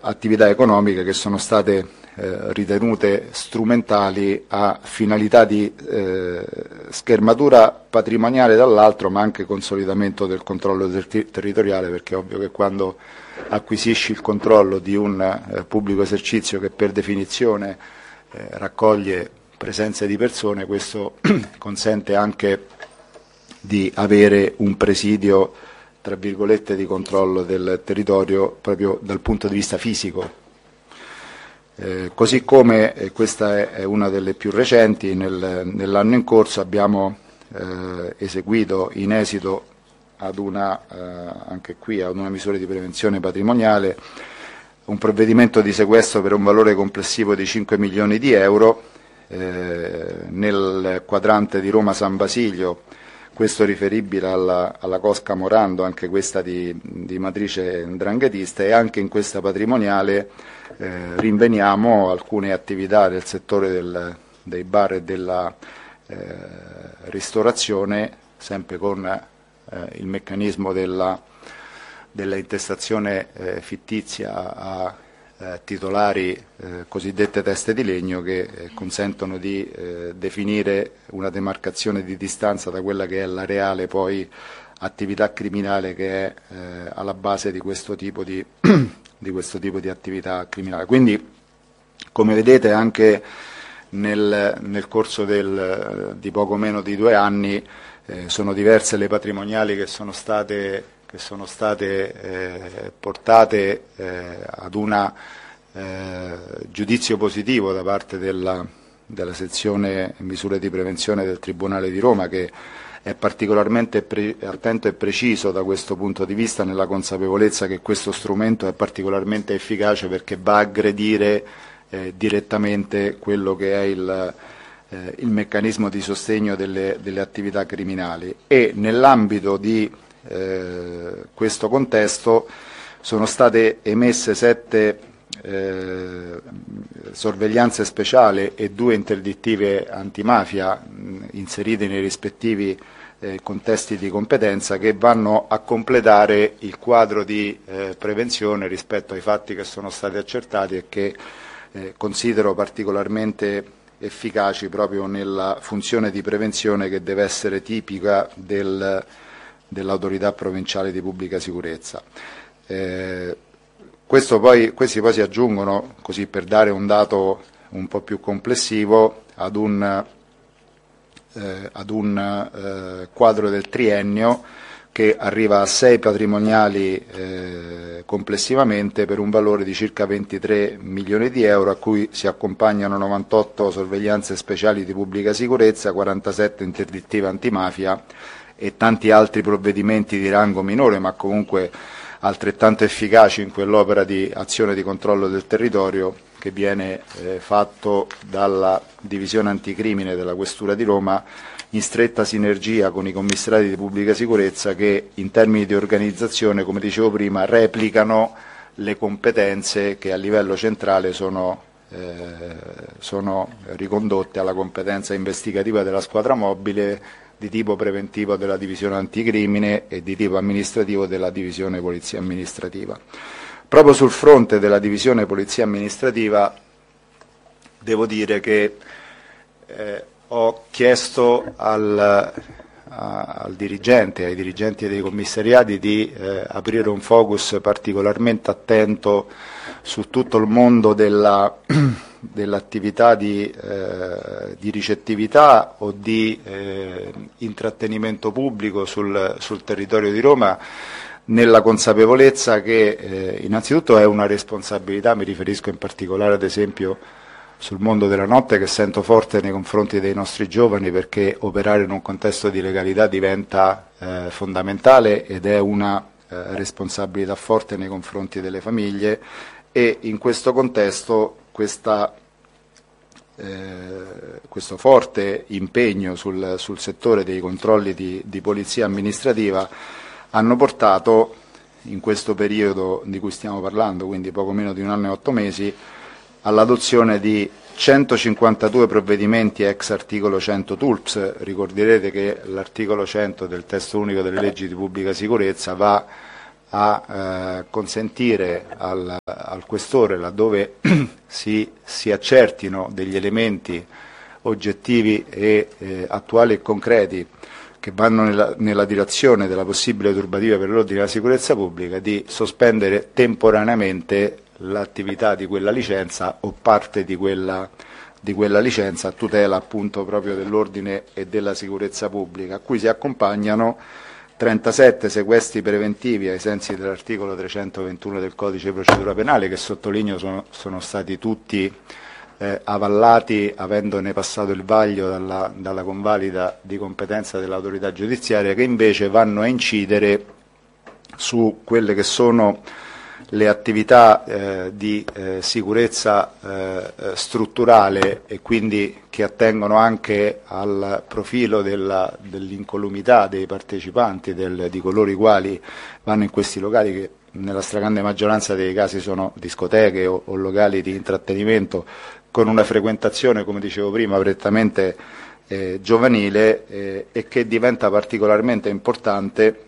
attività economiche che sono state ritenute strumentali a finalità di schermatura patrimoniale dall'altro, ma anche consolidamento del controllo territoriale, perché è ovvio che quando acquisisci il controllo di un pubblico esercizio che per definizione raccoglie presenze di persone, questo consente anche di avere un presidio, tra virgolette, di controllo del territorio proprio dal punto di vista fisico. Così come, questa è una delle più recenti, nell'anno in corso abbiamo eseguito in esito ad anche qui ad una misura di prevenzione patrimoniale un provvedimento di sequestro per un valore complessivo di 5 milioni di euro nel quadrante di Roma San Basilio, questo riferibile alla Cosca Morando, anche questa di matrice 'ndranghetista, e anche in questa patrimoniale rinveniamo alcune attività del settore dei bar e della ristorazione, sempre con il meccanismo della intestazione fittizia a titolari cosiddette teste di legno, che consentono di definire una demarcazione di distanza da quella che è la reale poi attività criminale che è alla base di questo tipo di attività criminale. Quindi, come vedete, anche nel corso di poco meno di 2 anni sono diverse le patrimoniali che sono state portate ad un giudizio positivo da parte della sezione misure di prevenzione del Tribunale di Roma, che è particolarmente attento e preciso da questo punto di vista, nella consapevolezza che questo strumento è particolarmente efficace perché va a aggredire direttamente quello che è il meccanismo di sostegno delle attività criminali. E nell'ambito di questo contesto sono state emesse 7 sorveglianze speciali e 2 interdittive antimafia inserite nei rispettivi contesti di competenza, che vanno a completare il quadro di prevenzione rispetto ai fatti che sono stati accertati e che considero particolarmente efficaci proprio nella funzione di prevenzione che deve essere tipica dell'autorità provinciale di pubblica sicurezza. Questi poi si aggiungono, così per dare un dato un po' più complessivo, ad un quadro del triennio che arriva a 6 patrimoniali complessivamente per un valore di circa 23 milioni di euro, a cui si accompagnano 98 sorveglianze speciali di pubblica sicurezza, 47 interdittive antimafia e tanti altri provvedimenti di rango minore, ma comunque altrettanto efficaci in quell'opera di azione di controllo del territorio che viene fatto dalla divisione anticrimine della Questura di Roma, in stretta sinergia con i commissariati di pubblica sicurezza, che in termini di organizzazione, come dicevo prima, replicano le competenze che a livello centrale sono ricondotte alla competenza investigativa della squadra mobile, di tipo preventivo della divisione anticrimine e di tipo amministrativo della divisione polizia amministrativa. Proprio sul fronte della divisione polizia amministrativa devo dire che ho chiesto ai dirigenti dei commissariati di aprire un focus particolarmente attento su tutto il mondo dell'attività di ricettività o di intrattenimento pubblico sul territorio di Roma, nella consapevolezza che innanzitutto è una responsabilità, mi riferisco in particolare ad esempio sul mondo della notte, che sento forte nei confronti dei nostri giovani, perché operare in un contesto di legalità diventa fondamentale ed è una responsabilità forte nei confronti delle famiglie, e in questo contesto questo forte impegno sul settore dei controlli di polizia amministrativa hanno portato, in questo periodo di cui stiamo parlando, quindi poco meno di 1 anno e 8 mesi, all'adozione di 152 provvedimenti ex articolo 100 TULPS. Ricorderete che l'articolo 100 del testo unico delle leggi di pubblica sicurezza va a consentire al questore, laddove si accertino degli elementi oggettivi e attuali e concreti che vanno nella direzione della possibile turbativa per l'ordine e la sicurezza pubblica, di sospendere temporaneamente l'attività di quella licenza o parte di quella licenza a tutela appunto proprio dell'ordine e della sicurezza pubblica, a cui si accompagnano 37 sequestri preventivi ai sensi dell'articolo 321 del Codice di procedura penale, che sottolineo sono stati tutti avallati avendone passato il vaglio dalla convalida di competenza dell'autorità giudiziaria, che invece vanno a incidere su quelle che sono le attività di sicurezza strutturale, e quindi che attengono anche al profilo dell'incolumità dei partecipanti, di coloro i quali vanno in questi locali, che nella stragrande maggioranza dei casi sono discoteche o locali di intrattenimento, con una frequentazione, come dicevo prima, prettamente giovanile, e che diventa particolarmente importante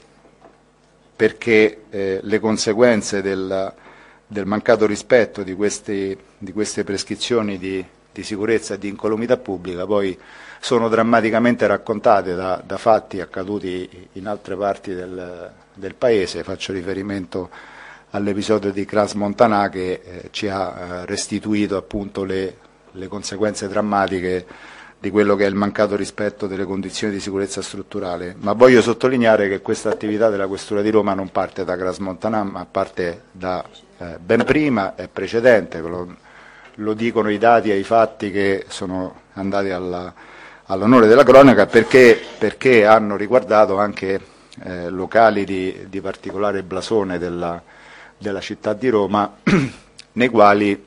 perché le conseguenze del mancato rispetto di queste prescrizioni di sicurezza e di incolumità pubblica poi sono drammaticamente raccontate da fatti accaduti in altre parti del Paese. Faccio riferimento all'episodio di Cras Montanà, che ci ha restituito appunto le conseguenze drammatiche di quello che è il mancato rispetto delle condizioni di sicurezza strutturale. Ma voglio sottolineare che questa attività della Questura di Roma non parte da Cras Montanà, ma parte da ben prima, è precedente, lo dicono i dati e i fatti che sono andati all'onore della cronaca, perché hanno riguardato anche locali di particolare blasone della città di Roma, nei quali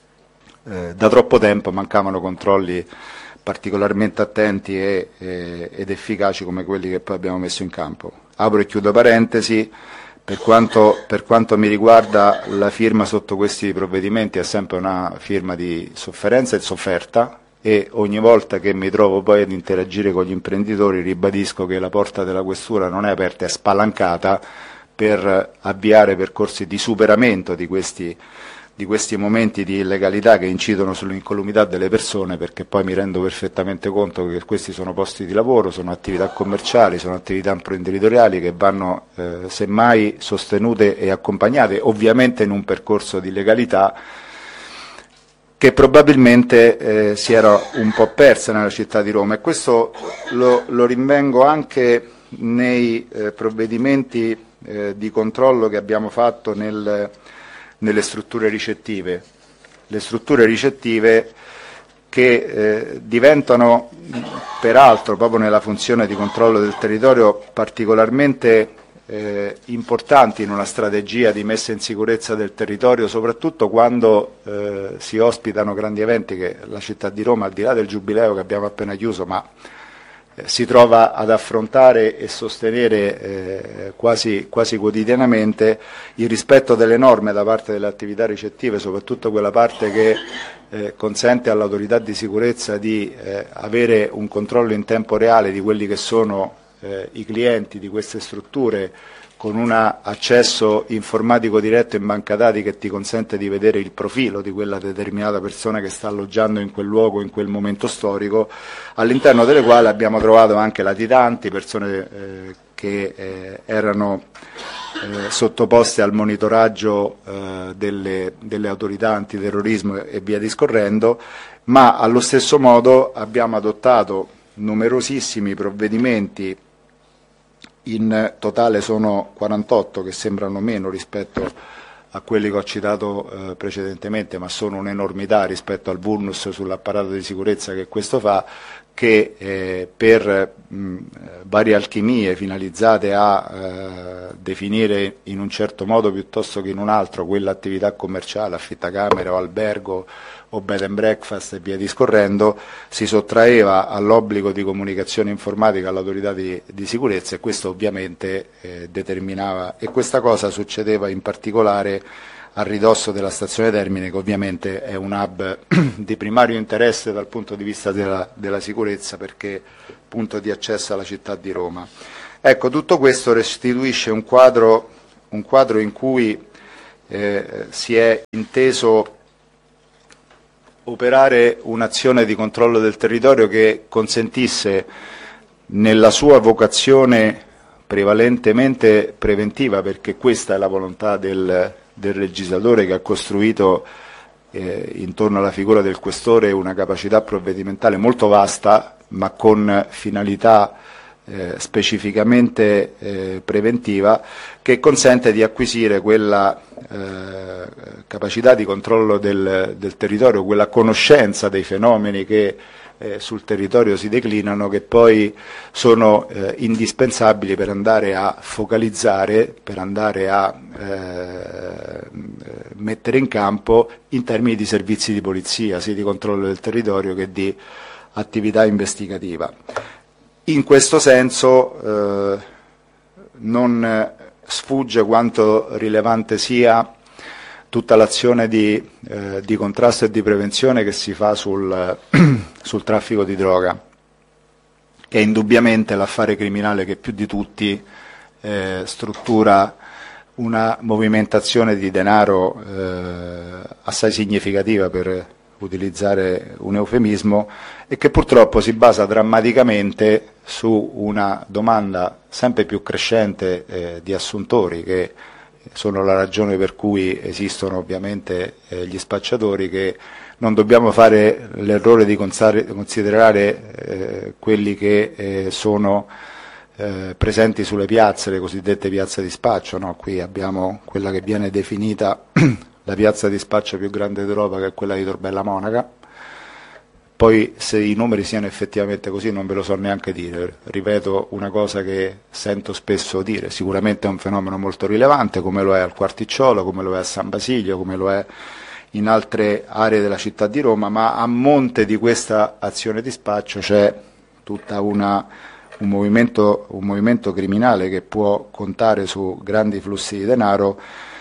da troppo tempo mancavano controlli particolarmente attenti ed efficaci come quelli che poi abbiamo messo in campo. Apro e chiudo parentesi: per quanto mi riguarda, la firma sotto questi provvedimenti è sempre una firma di sofferenza e sofferta, e ogni volta che mi trovo poi ad interagire con gli imprenditori ribadisco che la porta della Questura non è aperta, è spalancata per avviare percorsi di superamento di questi momenti di illegalità che incidono sull'incolumità delle persone, perché poi mi rendo perfettamente conto che questi sono posti di lavoro, sono attività commerciali, sono attività imprenditoriali che vanno semmai sostenute e accompagnate, ovviamente in un percorso di legalità che probabilmente si era un po' persa nella città di Roma, e questo lo rinvengo anche nei provvedimenti di controllo che abbiamo fatto nelle strutture ricettive. Le strutture ricettive che diventano peraltro, proprio nella funzione di controllo del territorio, particolarmente importanti in una strategia di messa in sicurezza del territorio, soprattutto quando si ospitano grandi eventi che la città di Roma, al di là del Giubileo che abbiamo appena chiuso, ma si trova ad affrontare e sostenere quasi quotidianamente. Il rispetto delle norme da parte delle attività ricettive, soprattutto quella parte che consente all'autorità di sicurezza di avere un controllo in tempo reale di quelli che sono i clienti di queste strutture, con un accesso informatico diretto in banca dati che ti consente di vedere il profilo di quella determinata persona che sta alloggiando in quel luogo, in quel momento storico, all'interno delle quali abbiamo trovato anche latitanti, persone che erano sottoposte al monitoraggio delle autorità antiterrorismo e via discorrendo, ma allo stesso modo abbiamo adottato numerosissimi provvedimenti. In totale sono 48, che sembrano meno rispetto a quelli che ho citato precedentemente, ma sono un'enormità rispetto al vulnus sull'apparato di sicurezza che questo fa, che per varie alchimie finalizzate a definire in un certo modo piuttosto che in un altro quell'attività commerciale, affittacamere o albergo o bed and breakfast e via discorrendo, si sottraeva all'obbligo di comunicazione informatica all'autorità di sicurezza, e questo ovviamente determinava, e questa cosa succedeva in particolare a ridosso della stazione Termine, che ovviamente è un hub di primario interesse dal punto di vista della sicurezza, perché punto di accesso alla città di Roma. Ecco, tutto questo restituisce un quadro un quadro in cui si è inteso operare un'azione di controllo del territorio che consentisse, nella sua vocazione prevalentemente preventiva, perché questa è la volontà del legislatore che ha costruito intorno alla figura del questore una capacità provvedimentale molto vasta, ma con finalità specificamente preventiva, che consente di acquisire quella capacità di controllo del territorio, quella conoscenza dei fenomeni che sul territorio si declinano, che poi sono indispensabili per andare a focalizzare, per andare a mettere in campo in termini di servizi di polizia, sia di controllo del territorio che di attività investigativa. In questo senso non sfugge quanto rilevante sia tutta l'azione di contrasto e di prevenzione che si fa sul traffico di droga, che è indubbiamente l'affare criminale che più di tutti struttura una movimentazione di denaro assai significativa, per utilizzare un eufemismo, e che purtroppo si basa drammaticamente su una domanda sempre più crescente di assuntori, che sono la ragione per cui esistono ovviamente gli spacciatori, che non dobbiamo fare l'errore di considerare quelli che sono presenti sulle piazze, le cosiddette piazze di spaccio, no? Qui abbiamo quella che viene definita la piazza di spaccio più grande d'Europa, che è quella di Torbella Monaca. Poi se i numeri siano effettivamente così non ve lo so neanche dire, ripeto una cosa che sento spesso dire: sicuramente è un fenomeno molto rilevante, come lo è al Quarticciolo, come lo è a San Basilio, come lo è in altre aree della città di Roma, ma a monte di questa azione di spaccio c'è tutta un movimento criminale che può contare su grandi flussi di denaro,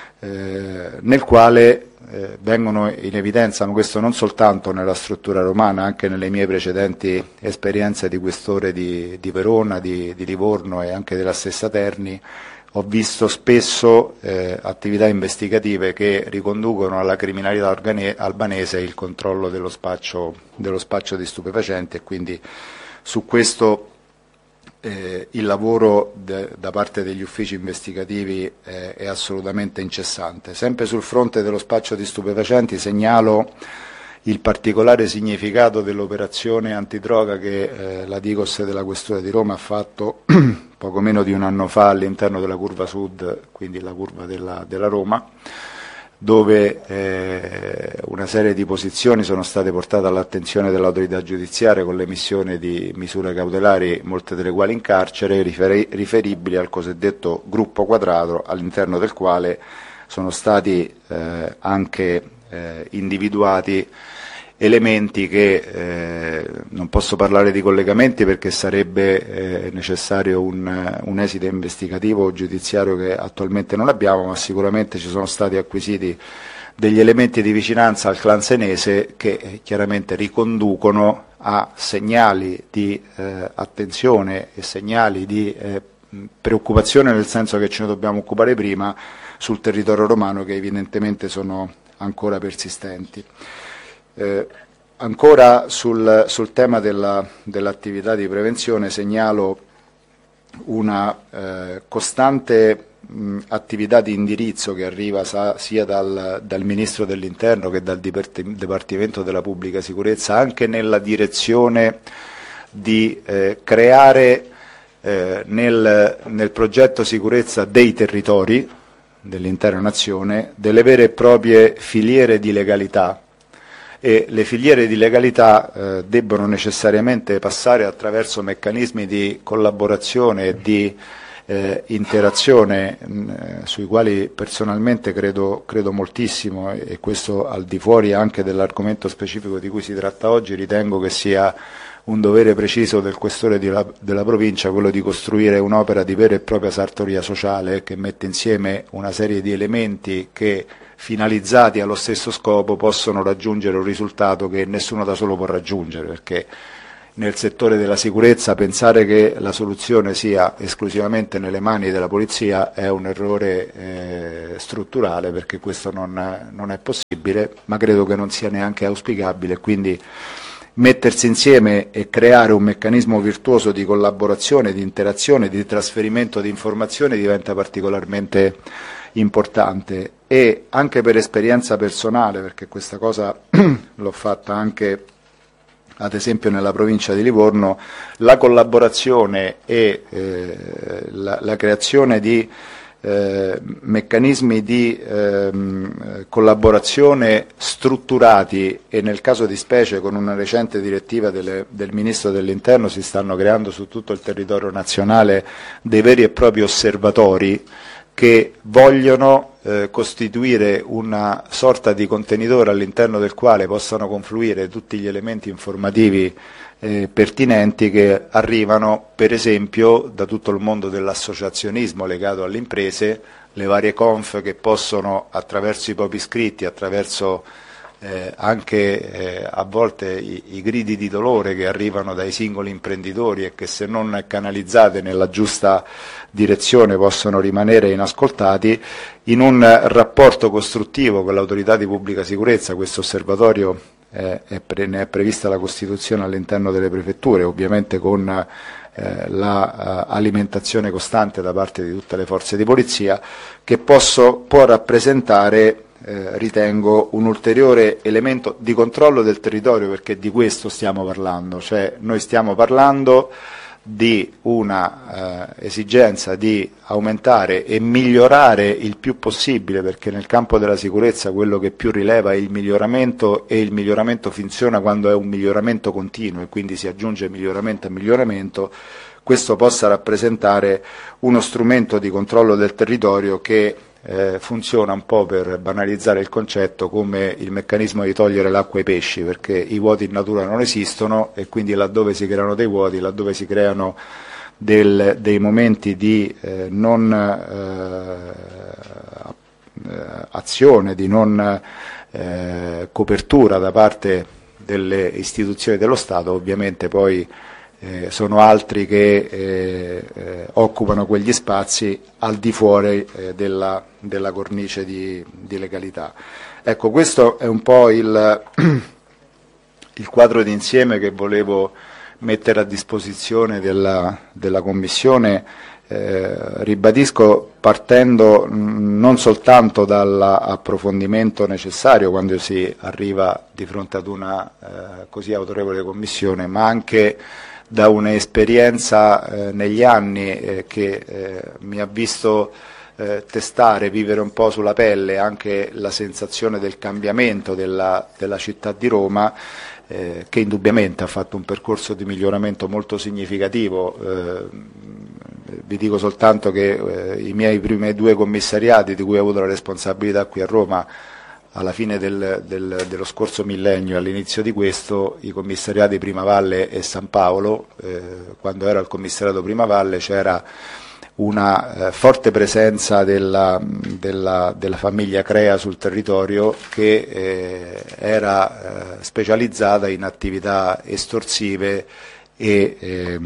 nel quale vengono in evidenza, ma questo non soltanto nella struttura romana, anche nelle mie precedenti esperienze di questore di Verona, di Livorno e anche della stessa Terni, ho visto spesso attività investigative che riconducono alla criminalità albanese il controllo dello spaccio di stupefacenti, e quindi su questo il lavoro da parte degli uffici investigativi è assolutamente incessante. Sempre sul fronte dello spaccio di stupefacenti segnalo il particolare significato dell'operazione antidroga che la Digos della Questura di Roma ha fatto poco meno di un anno fa all'interno della curva sud, quindi la curva della Roma, dove una serie di posizioni sono state portate all'attenzione dell'autorità giudiziaria con l'emissione di misure cautelari, molte delle quali in carcere, riferibili al cosiddetto gruppo quadrato, all'interno del quale sono stati anche individuati elementi che non posso parlare di collegamenti perché sarebbe necessario un esito investigativo o giudiziario che attualmente non abbiamo, ma sicuramente ci sono stati acquisiti degli elementi di vicinanza al clan senese che chiaramente riconducono a segnali di attenzione e segnali di preoccupazione, nel senso che ce ne dobbiamo occupare prima, sul territorio romano, che evidentemente sono ancora persistenti. Ancora sul tema dell'attività di prevenzione segnalo una costante attività di indirizzo che arriva sia dal Ministro dell'Interno che dal Dipartimento della Pubblica Sicurezza, anche nella direzione di creare nel progetto sicurezza dei territori dell'intera nazione delle vere e proprie filiere di legalità, e le filiere di legalità debbono necessariamente passare attraverso meccanismi di collaborazione e di interazione sui quali personalmente credo moltissimo, e questo al di fuori anche dell'argomento specifico di cui si tratta oggi. Ritengo che sia un dovere preciso del questore della provincia quello di costruire un'opera di vera e propria sartoria sociale che mette insieme una serie di elementi che, finalizzati allo stesso scopo, possono raggiungere un risultato che nessuno da solo può raggiungere, perché nel settore della sicurezza, pensare che la soluzione sia esclusivamente nelle mani della polizia è un errore strutturale, perché questo non è possibile, ma credo che non sia neanche auspicabile, quindi mettersi insieme e creare un meccanismo virtuoso di collaborazione, di interazione, di trasferimento di informazioni diventa particolarmente importante. E anche per esperienza personale, perché questa cosa l'ho fatta anche ad esempio nella provincia di Livorno, la collaborazione e la creazione di meccanismi di collaborazione strutturati, e nel caso di specie con una recente direttiva del Ministro dell'Interno si stanno creando su tutto il territorio nazionale dei veri e propri osservatori che vogliono costituire una sorta di contenitore all'interno del quale possano confluire tutti gli elementi informativi pertinenti che arrivano per esempio da tutto il mondo dell'associazionismo legato alle imprese, le varie conf che possono, attraverso i propri iscritti, attraverso anche a volte i gridi di dolore che arrivano dai singoli imprenditori e che, se non canalizzate nella giusta direzione, possono rimanere inascoltati, in un rapporto costruttivo con l'autorità di pubblica sicurezza. Questo osservatorio ne è prevista la costituzione all'interno delle prefetture, ovviamente con l'alimentazione costante da parte di tutte le forze di polizia, che può rappresentare ritengo un ulteriore elemento di controllo del territorio, perché di questo stiamo parlando, cioè noi stiamo parlando di una esigenza di aumentare e migliorare il più possibile, perché nel campo della sicurezza quello che più rileva è il miglioramento, e il miglioramento funziona quando è un miglioramento continuo e quindi si aggiunge miglioramento a miglioramento. Questo possa rappresentare uno strumento di controllo del territorio che funziona un po', per banalizzare il concetto, come il meccanismo di togliere l'acqua ai pesci, perché i vuoti in natura non esistono e quindi laddove si creano dei vuoti, laddove si creano dei momenti di non azione, di non copertura da parte delle istituzioni dello Stato, ovviamente poi sono altri che occupano quegli spazi al di fuori della cornice di legalità. Ecco, questo è un po' il quadro d'insieme che volevo mettere a disposizione della Commissione, ribadisco, partendo non soltanto dall'approfondimento necessario quando si arriva di fronte ad una così autorevole Commissione, ma anche da un'esperienza negli anni che mi ha visto testare, vivere un po' sulla pelle anche la sensazione del cambiamento della città di Roma, che indubbiamente ha fatto un percorso di miglioramento molto significativo. Vi dico soltanto che i miei primi 2 commissariati, di cui ho avuto la responsabilità qui a Roma, alla fine dello scorso millennio e all'inizio di questo, i commissariati Primavalle e San Paolo, quando ero al commissariato Primavalle c'era una forte presenza della famiglia Crea sul territorio, che era specializzata in attività estorsive e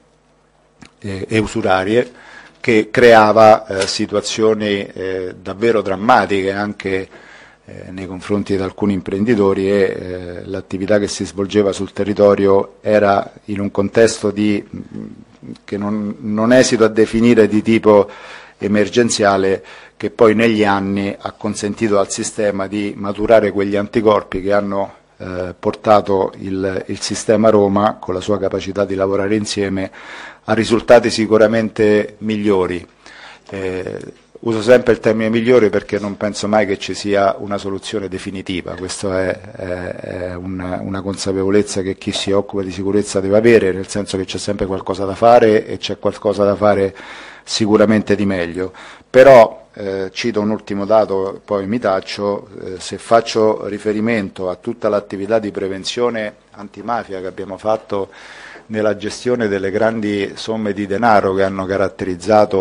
usurarie, che creava situazioni davvero drammatiche anche nei confronti di alcuni imprenditori, e l'attività che si svolgeva sul territorio era in un contesto che non esito a definire di tipo emergenziale, che poi negli anni ha consentito al sistema di maturare quegli anticorpi che hanno portato il sistema Roma, con la sua capacità di lavorare insieme, a risultati sicuramente migliori. Uso sempre il termine migliore perché non penso mai che ci sia una soluzione definitiva, questa è una consapevolezza che chi si occupa di sicurezza deve avere, nel senso che c'è sempre qualcosa da fare e c'è qualcosa da fare sicuramente di meglio. Però cito un ultimo dato, poi mi taccio, se faccio riferimento a tutta l'attività di prevenzione antimafia che abbiamo fatto nella gestione delle grandi somme di denaro che hanno caratterizzato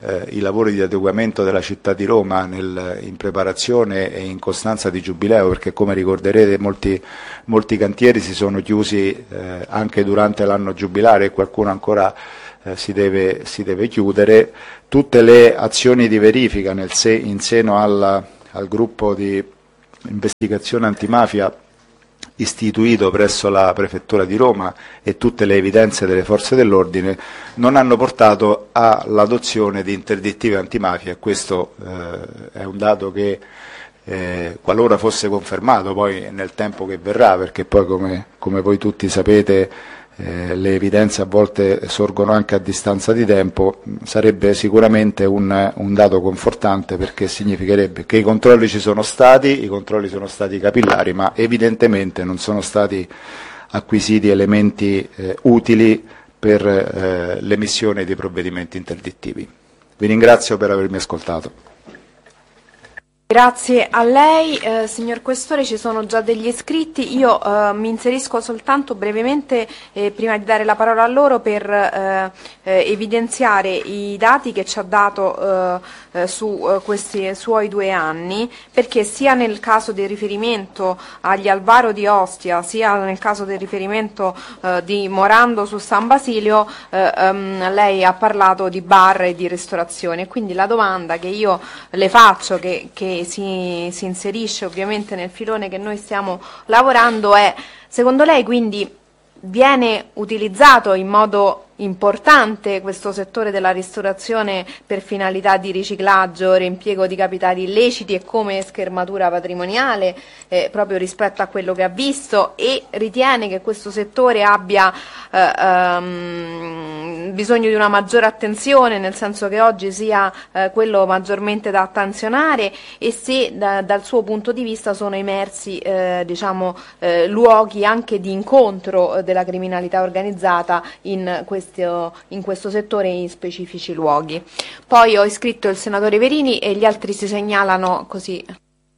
i lavori di adeguamento della città di Roma in preparazione e in costanza di Giubileo, perché come ricorderete molti cantieri si sono chiusi anche durante l'anno giubilare e qualcuno ancora si deve chiudere. Tutte le azioni di verifica in seno al gruppo di investigazione antimafia istituito presso la Prefettura di Roma e tutte le evidenze delle forze dell'ordine non hanno portato all'adozione di interdittive antimafia, e questo è un dato che qualora fosse confermato poi nel tempo che verrà, perché poi come voi tutti sapete le evidenze a volte sorgono anche a distanza di tempo, sarebbe sicuramente un dato confortante, perché significherebbe che i controlli ci sono stati, i controlli sono stati capillari, ma evidentemente non sono stati acquisiti elementi utili per l'emissione di provvedimenti interdittivi. Vi ringrazio per avermi ascoltato. Grazie a lei, signor Questore. Ci sono già degli iscritti. Io mi inserisco soltanto brevemente, prima di dare la parola a loro, per evidenziare i dati che ci ha dato su questi suoi 2 anni, perché sia nel caso del riferimento agli Alvaro di Ostia, sia nel caso del riferimento di Morando su San Basilio, lei ha parlato di bar e di ristorazione. Quindi la domanda che io le faccio, che si inserisce ovviamente nel filone che noi stiamo lavorando, è: secondo lei quindi viene utilizzato in modo importante questo settore della ristorazione per finalità di riciclaggio, reimpiego di capitali illeciti e come schermatura patrimoniale, proprio rispetto a quello che ha visto, e ritiene che questo settore abbia bisogno di una maggiore attenzione, nel senso che oggi sia quello maggiormente da attenzionare, e se dal suo punto di vista sono emersi luoghi anche di incontro della criminalità organizzata in questo settore e in specifici luoghi. Poi ho iscritto il senatore Verini e gli altri si segnalano così.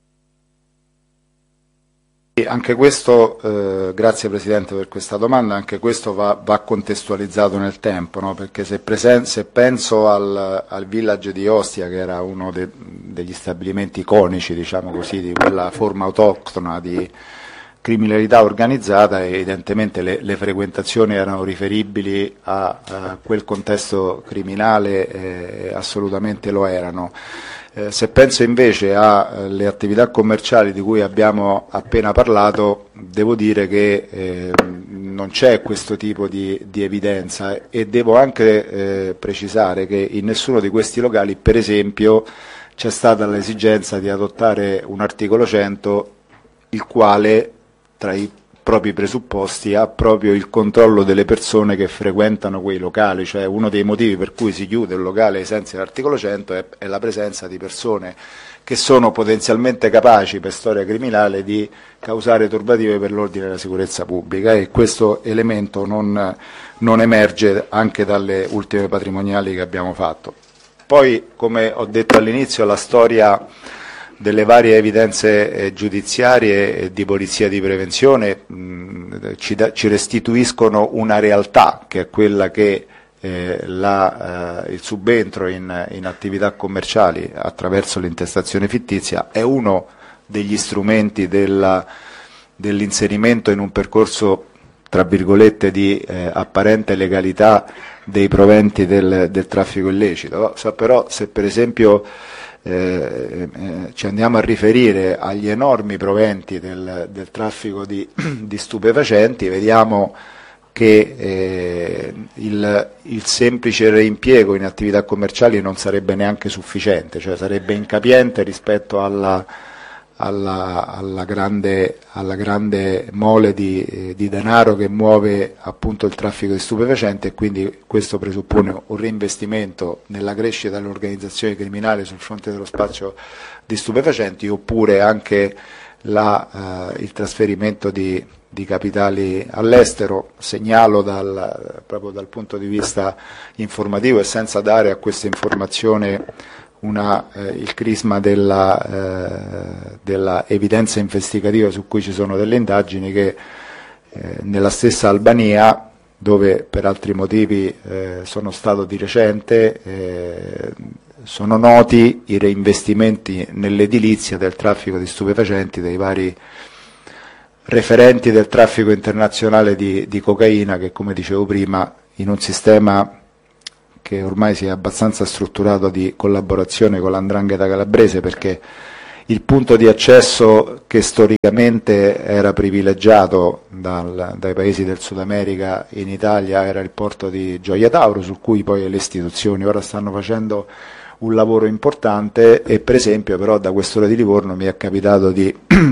Anche questo, grazie Presidente per questa domanda, anche questo va contestualizzato nel tempo, no? Perché se penso al village di Ostia, che era uno degli stabilimenti iconici, diciamo così, di quella forma autoctona di criminalità organizzata, evidentemente le frequentazioni erano riferibili a quel contesto criminale, assolutamente lo erano. Se penso invece alle attività commerciali di cui abbiamo appena parlato, devo dire che non c'è questo tipo di evidenza, e devo anche precisare che in nessuno di questi locali, per esempio, c'è stata l'esigenza di adottare un articolo 100, il quale tra i propri presupposti ha proprio il controllo delle persone che frequentano quei locali, cioè uno dei motivi per cui si chiude un locale ai sensi dell'articolo 100 è la presenza di persone che sono potenzialmente capaci per storia criminale di causare turbative per l'ordine e la sicurezza pubblica, e questo elemento non emerge anche dalle ultime patrimoniali che abbiamo fatto. Poi, come ho detto all'inizio, la storia delle varie evidenze giudiziarie e di polizia di prevenzione ci restituiscono una realtà, che è quella che il subentro in attività commerciali attraverso l'intestazione fittizia è uno degli strumenti dell'inserimento in un percorso, tra virgolette, di apparente legalità dei proventi del traffico illecito. Però se per esempio ci andiamo a riferire agli enormi proventi del traffico di stupefacenti, vediamo che il semplice reimpiego in attività commerciali non sarebbe neanche sufficiente, cioè sarebbe incapiente rispetto alla grande mole di denaro che muove appunto il traffico di stupefacenti, e quindi questo presuppone un reinvestimento nella crescita delle organizzazioni criminali sul fronte dello spazio di stupefacenti, oppure anche il trasferimento di capitali all'estero. Segnalo proprio dal punto di vista informativo, e senza dare a questa informazione il crisma della evidenza investigativa su cui ci sono delle indagini, che nella stessa Albania dove per altri motivi sono stato di recente. Sono noti i reinvestimenti nell'edilizia del traffico di stupefacenti dei vari referenti del traffico internazionale di cocaina, che, come dicevo prima, in un sistema che ormai si è abbastanza strutturato di collaborazione con l''ndrangheta calabrese, perché il punto di accesso che storicamente era privilegiato dai paesi del Sud America in Italia era il porto di Gioia Tauro, su cui poi le istituzioni ora stanno facendo un lavoro importante, e per esempio però da Questore di Livorno mi è capitato di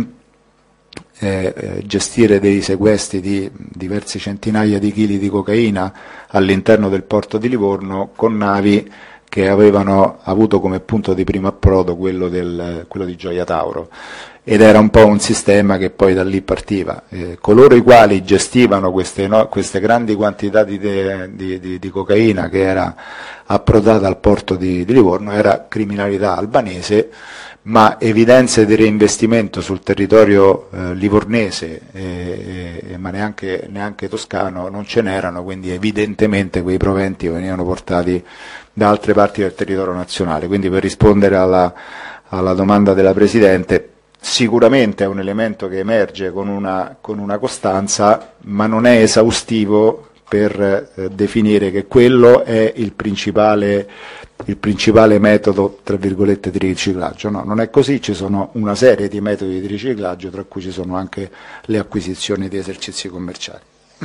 gestire dei sequestri di diversi centinaia di chili di cocaina all'interno del porto di Livorno, con navi che avevano avuto come punto di primo approdo quello di Gioia Tauro, ed era un po' un sistema che poi da lì partiva. Coloro i quali gestivano queste grandi quantità di cocaina che era approdata al porto di Livorno era criminalità albanese, ma evidenze di reinvestimento sul territorio livornese, ma neanche toscano, non ce n'erano, quindi evidentemente quei proventi venivano portati da altre parti del territorio nazionale. Quindi, per rispondere alla domanda della Presidente, sicuramente è un elemento che emerge con una costanza, ma non è esaustivo per definire che quello è il principale metodo, tra virgolette, di riciclaggio. No, non è così, ci sono una serie di metodi di riciclaggio, tra cui ci sono anche le acquisizioni di esercizi commerciali.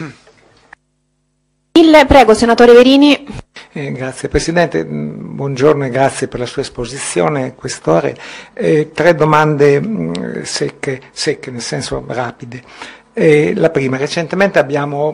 Prego, senatore Verini. Grazie Presidente, buongiorno e grazie per la sua esposizione, Questore. 3 domande secche, nel senso rapide. La prima: recentemente abbiamo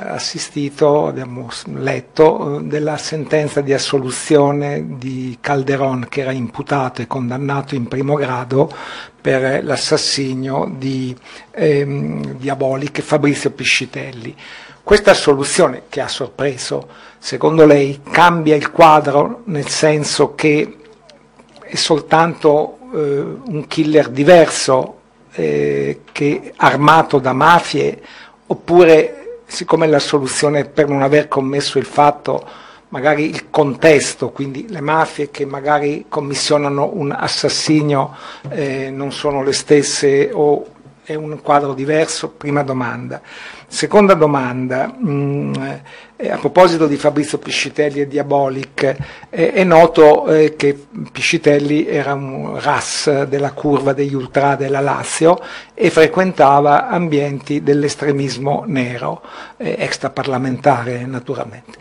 letto della sentenza di assoluzione di Calderón, che era imputato e condannato in primo grado per l'assassinio di Diabolik e Fabrizio Piscitelli. Questa assoluzione, che ha sorpreso, secondo lei cambia il quadro, nel senso che è soltanto un killer diverso che armato da mafie, oppure, siccome la soluzione per non aver commesso il fatto, magari il contesto, quindi le mafie che magari commissionano un assassinio non sono le stesse, o è un quadro diverso? Prima domanda. Seconda domanda, a proposito di Fabrizio Piscitelli e Diabolik, è noto che Piscitelli era un RAS della curva degli ultra della Lazio e frequentava ambienti dell'estremismo nero, extraparlamentare naturalmente.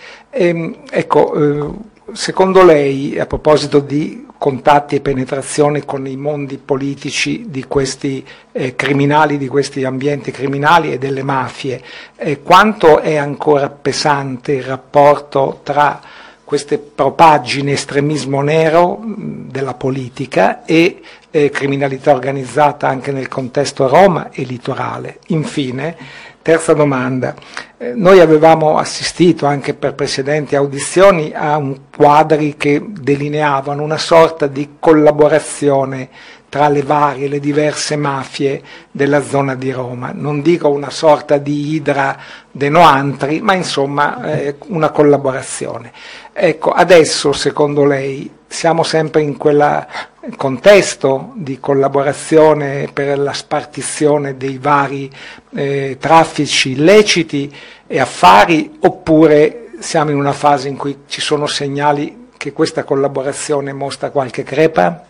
Secondo lei, a proposito di contatti e penetrazioni con i mondi politici di questi criminali, di questi ambienti criminali e delle mafie, quanto è ancora pesante il rapporto tra queste propaggini estremismo nero della politica e criminalità organizzata anche nel contesto Roma e litorale? Infine, terza domanda. Noi avevamo assistito anche per precedenti audizioni a quadri che delineavano una sorta di collaborazione tra le diverse mafie della zona di Roma. Non dico una sorta di idra de noantri, ma insomma una collaborazione. Ecco, adesso secondo lei siamo sempre in quel contesto di collaborazione per la spartizione dei vari traffici illeciti e affari, oppure siamo in una fase in cui ci sono segnali che questa collaborazione mostra qualche crepa?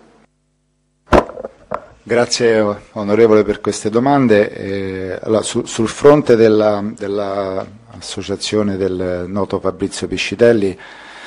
Grazie onorevole per queste domande. Allora, sul fronte dell'associazione del noto Fabrizio Piscitelli,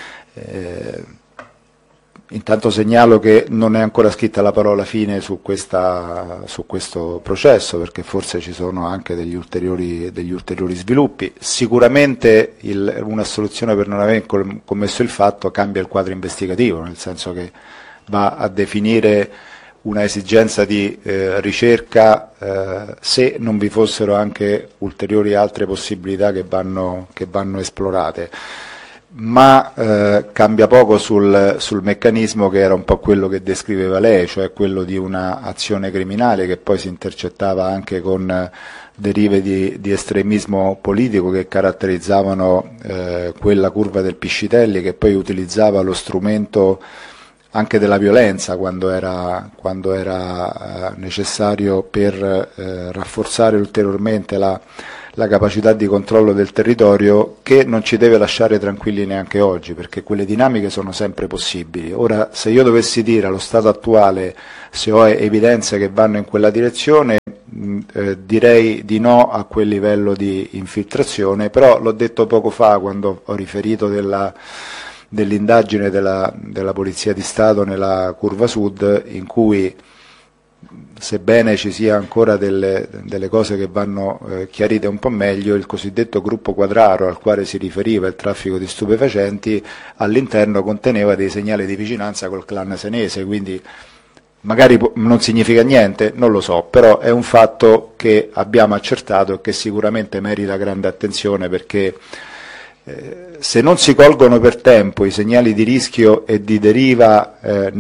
intanto segnalo che non è ancora scritta la parola fine su questo processo, perché forse ci sono anche degli ulteriori sviluppi. Sicuramente un'assoluzione per non aver commesso il fatto cambia il quadro investigativo, nel senso che va a definire una esigenza di ricerca se non vi fossero anche ulteriori altre possibilità che vanno esplorate. ma cambia poco sul meccanismo, che era un po' quello che descriveva lei, cioè quello di una azione criminale che poi si intercettava anche con derive di estremismo politico che caratterizzavano quella curva del Piscitelli, che poi utilizzava lo strumento anche della violenza quando era necessario per rafforzare ulteriormente la capacità di controllo del territorio, che non ci deve lasciare tranquilli neanche oggi, perché quelle dinamiche sono sempre possibili. Ora, se io dovessi dire allo stato attuale se ho evidenze che vanno in quella direzione, direi di no a quel livello di infiltrazione, però l'ho detto poco fa quando ho riferito dell'indagine della Polizia di Stato nella Curva Sud, in cui, sebbene ci sia ancora delle cose che vanno chiarite un po' meglio, il cosiddetto gruppo Quadraro al quale si riferiva il traffico di stupefacenti all'interno conteneva dei segnali di vicinanza col clan senese, quindi magari non significa niente, non lo so, però è un fatto che abbiamo accertato e che sicuramente merita grande attenzione, perché se non si colgono per tempo i segnali di rischio e di deriva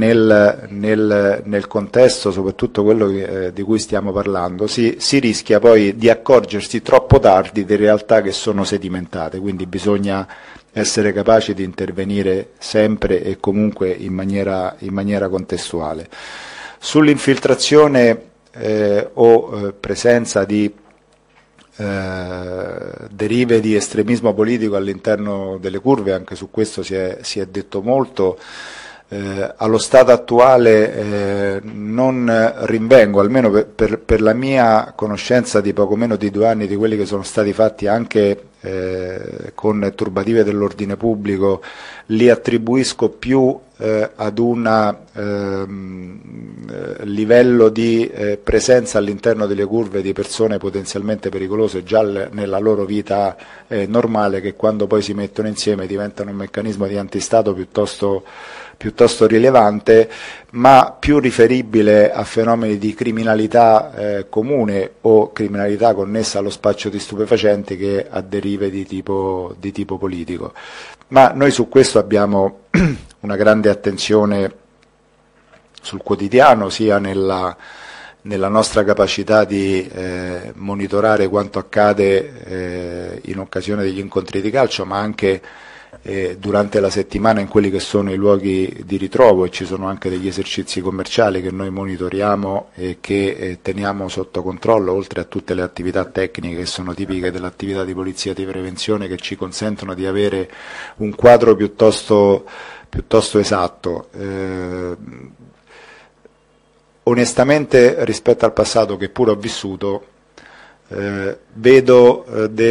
nel contesto, soprattutto quello di cui stiamo parlando, si rischia poi di accorgersi troppo tardi di realtà che sono sedimentate, quindi bisogna essere capaci di intervenire sempre e comunque in maniera contestuale. Sull'infiltrazione o presenza di derive di estremismo politico all'interno delle curve, anche su questo si è detto molto. Allo stato attuale non rinvengo, almeno per la mia conoscenza di poco meno di 2 anni, di quelli che sono stati fatti anche con turbative dell'ordine pubblico, li attribuisco più ad un livello di presenza all'interno delle curve di persone potenzialmente pericolose già nella loro vita normale, che quando poi si mettono insieme diventano un meccanismo di antistato piuttosto rilevante, ma più riferibile a fenomeni di criminalità comune o criminalità connessa allo spaccio di stupefacenti che a derive di tipo politico. Ma noi su questo abbiamo una grande attenzione sul quotidiano, sia nella nostra capacità di monitorare quanto accade in occasione degli incontri di calcio, ma anche durante la settimana in quelli che sono i luoghi di ritrovo, e ci sono anche degli esercizi commerciali che noi monitoriamo e che teniamo sotto controllo, oltre a tutte le attività tecniche che sono tipiche dell'attività di polizia di prevenzione, che ci consentono di avere un quadro piuttosto esatto. Onestamente, rispetto al passato che pure ho vissuto, vedo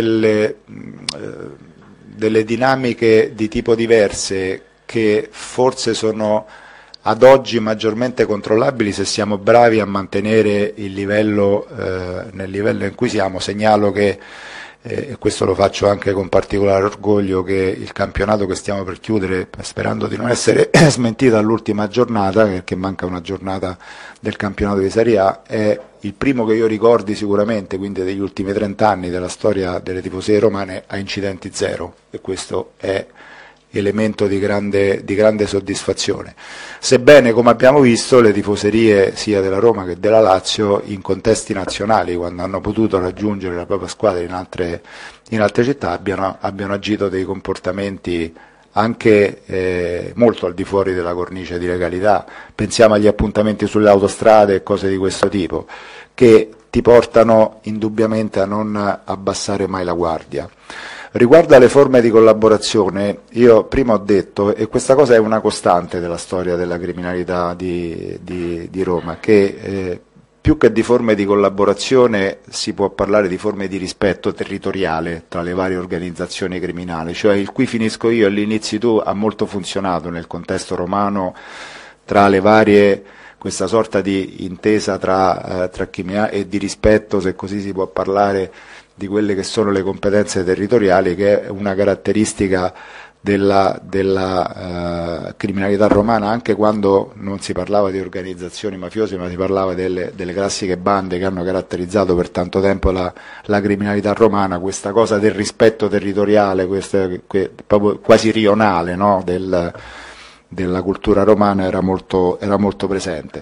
delle dinamiche di tipo diverse, che forse sono ad oggi maggiormente controllabili se siamo bravi a mantenere il livello nel livello in cui siamo. Segnalo che, e questo lo faccio anche con particolare orgoglio, che il campionato che stiamo per chiudere, sperando di non essere smentito all'ultima giornata, perché manca una giornata del campionato di Serie A, è il primo che io ricordi sicuramente, quindi degli ultimi 30 anni della storia delle tifoserie romane, a incidenti zero, e questo è elemento di grande soddisfazione. Sebbene, come abbiamo visto, le tifoserie sia della Roma che della Lazio, in contesti nazionali, quando hanno potuto raggiungere la propria squadra in altre città, abbiano agito dei comportamenti anche molto al di fuori della cornice di legalità. Pensiamo agli appuntamenti sulle autostrade e cose di questo tipo, che ti portano indubbiamente a non abbassare mai la guardia. Riguardo alle forme di collaborazione, io prima ho detto, e questa cosa è una costante della storia della criminalità di Roma, che più che di forme di collaborazione si può parlare di forme di rispetto territoriale tra le varie organizzazioni criminali, cioè il qui finisco io e lì inizi tu ha molto funzionato nel contesto romano, tra le varie, questa sorta di intesa tra criminali e di rispetto, se così si può parlare, di quelle che sono le competenze territoriali, che è una caratteristica della criminalità romana, anche quando non si parlava di organizzazioni mafiose, ma si parlava delle classiche bande che hanno caratterizzato per tanto tempo la criminalità romana. Questa cosa del rispetto territoriale, proprio quasi rionale, no? della cultura romana era molto presente.